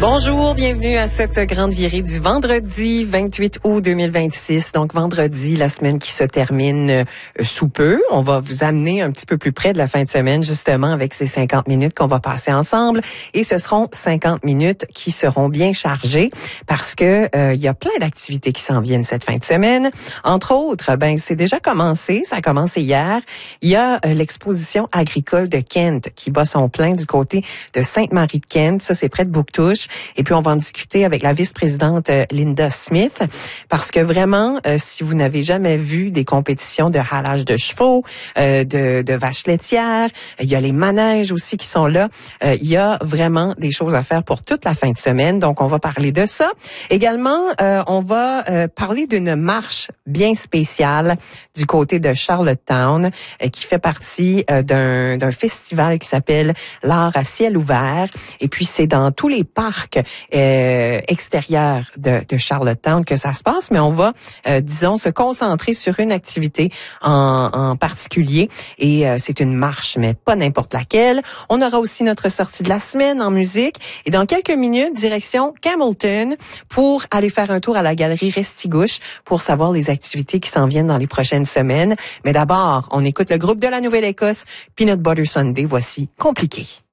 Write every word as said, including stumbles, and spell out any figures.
Bonjour, bienvenue à cette grande virée du vendredi vingt-huit août deux mille vingt-six. Donc vendredi, la semaine qui se termine euh, sous peu. On va vous amener un petit peu plus près de la fin de semaine, justement, avec ces cinquante minutes qu'on va passer ensemble. Et ce seront cinquante minutes qui seront bien chargées parce que euh, il y a plein d'activités qui s'en viennent cette fin de semaine. Entre autres, ben c'est déjà commencé, ça a commencé hier. Il y a euh, l'exposition agricole de Kent qui bat son plein du côté de Sainte-Marie-de-Kent. Ça, c'est près de Bouctouche. Et puis, on va en discuter avec la vice-présidente euh, Linda Smith, parce que vraiment, euh, si vous n'avez jamais vu des compétitions de halage de chevaux, euh, de, de vaches laitières, il y a les manèges aussi qui sont là. Euh, il y a vraiment des choses à faire pour toute la fin de semaine. Donc, on va parler de ça. Également, euh, on va euh, parler d'une marche bien spéciale du côté de Charlottetown, euh, qui fait partie euh, d'un, d'un festival qui s'appelle l'Art à ciel ouvert. Et puis, c'est dans tous les parcs Euh, extérieur de, de Charlottetown que ça se passe, mais on va, euh, disons, se concentrer sur une activité en, en particulier et euh, c'est une marche, mais pas n'importe laquelle. On aura aussi notre sortie de la semaine en musique et dans quelques minutes, direction Camelton pour aller faire un tour à la galerie Restigouche pour savoir les activités qui s'en viennent dans les prochaines semaines. Mais d'abord, on écoute le groupe de la Nouvelle-Écosse, Peanut Butter Sunday. Voici Compliqué.